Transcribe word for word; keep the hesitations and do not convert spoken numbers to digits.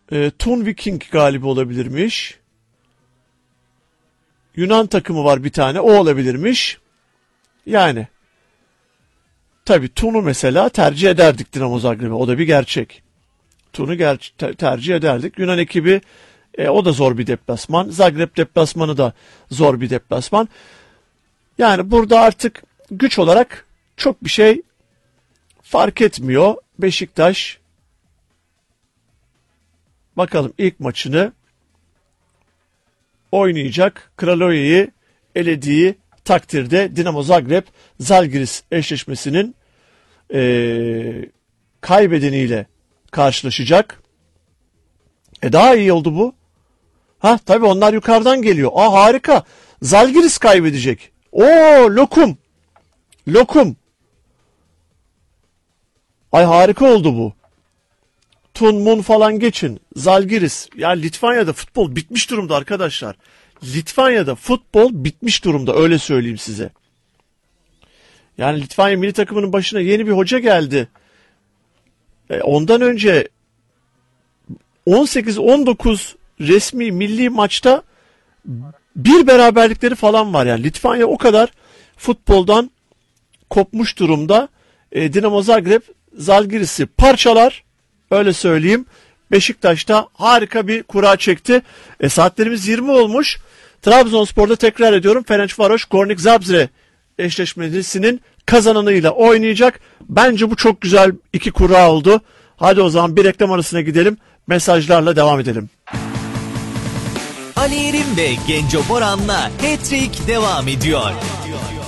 E, Thun Viking galibi olabilirmiş. Yunan takımı var bir tane, o olabilirmiş. Yani tabii Thun'u mesela tercih ederdik Dinamo Zagreb'e, o da bir gerçek. Thun'u ger- ter- tercih ederdik. Yunan ekibi e, o da zor bir deplasman. Zagreb deplasmanı da zor bir deplasman. Yani burada artık güç olarak çok bir şey fark etmiyor. Beşiktaş bakalım ilk maçını oynayacak. Kraloj'u elediği takdirde Dinamo Zagreb Zalgiris eşleşmesinin ee, kaybedeniyle karşılaşacak. E daha iyi oldu bu. Ha tabii onlar yukarıdan geliyor. Aa harika. Zalgiris kaybedecek. Oo lokum. Lokum. Ay harika oldu bu. Tun Mun falan geçin. Zalgiris. Ya Litvanya'da futbol bitmiş durumda arkadaşlar. Litvanya'da futbol bitmiş durumda, öyle söyleyeyim size. Yani Litvanya milli takımının başına yeni bir hoca geldi. E, ondan önce on sekiz on dokuz resmi milli maçta bir beraberlikleri falan var. Yani Litvanya o kadar futboldan kopmuş durumda. E, Dinamo Zagreb Zalgiris'i parçalar, öyle söyleyeyim. Beşiktaş'ta harika bir kura çekti. E, saatlerimiz yirmi olmuş. Trabzonspor'da tekrar ediyorum, Ferencvaros Gornik Zabrze eşleşmesinin kazananıyla oynayacak. Bence bu çok güzel iki kura oldu. Hadi o zaman bir reklam arasına gidelim. Mesajlarla devam edelim. Ali Yerim ve Genco Boran'la Hat-Trick devam ediyor.